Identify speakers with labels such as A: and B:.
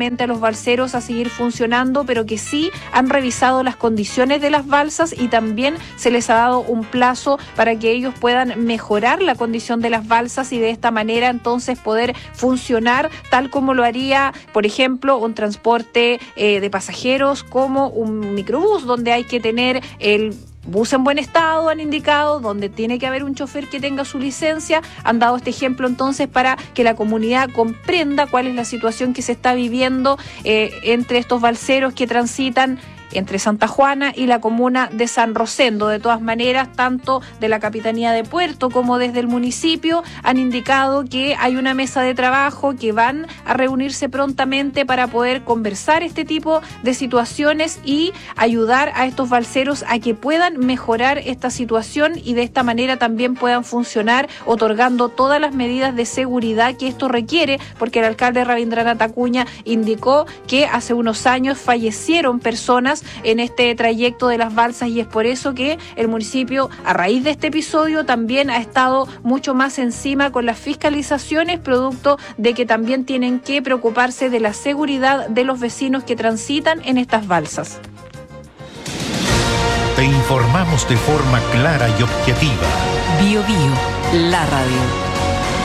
A: nuevamente a los balseros a seguir funcionando, pero que sí han revisado las condiciones de las balsas y también se les ha dado un plazo para que ellos puedan mejorar la condición de las balsas y de esta manera entonces poder funcionar tal como lo haría, por ejemplo, un transporte de pasajeros como un microbús, donde hay que tener el bus en buen estado, han indicado, donde tiene que haber un chofer que tenga su licencia. Han dado este ejemplo entonces para que la comunidad comprenda cuál es la situación que se está viviendo entre estos balseros que transitan entre Santa Juana y la comuna de San Rosendo. De todas maneras, tanto de la Capitanía de Puerto como desde el municipio han indicado que hay una mesa de trabajo, que van a reunirse prontamente para poder conversar este tipo de situaciones y ayudar a estos balseros a que puedan mejorar esta situación y de esta manera también puedan funcionar otorgando todas las medidas de seguridad que esto requiere, porque el alcalde Rabindranath Acuña indicó que hace unos años fallecieron personas en este trayecto de las balsas y es por eso que el municipio, a raíz de este episodio, también ha estado mucho más encima con las fiscalizaciones, producto de que también tienen que preocuparse de la seguridad de los vecinos que transitan en estas balsas.
B: Te informamos de forma clara y objetiva.
C: Bio Bio, la radio.